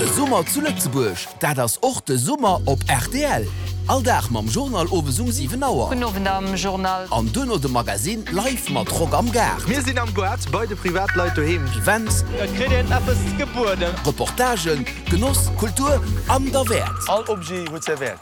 De Sommer zu Lützeburg, dat ass och de Sommer op RTL. Alldach mam Journal Owesung 7 Auer. Genowen am Journal. An dënner de Magasin live mat Rock am Gar. Wir sind am Guard bei de Privatleute daheim. Events, Kredit appes geboren. Reportagen, Genuss, Kultur an der Welt. All Obje huet zerwert.